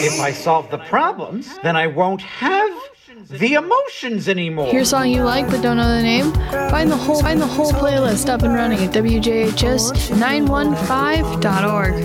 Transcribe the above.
If I solve the problems, then I won't have the emotions anymore. Hear a song you like but don't know the name? Find the whole playlist up and running at WJHS915.org.